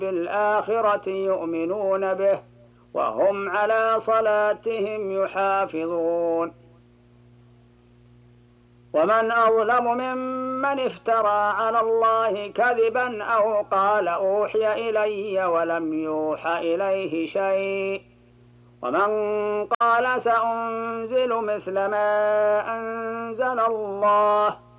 بالآخرة يؤمنون به وهم على صلاتهم يحافظون. ومن أظلم ممن افترى على الله كذبا أو قال أوحي إلي ولم يوح إليه شيء، ومن قال سأنزل مثل ما أنزل الله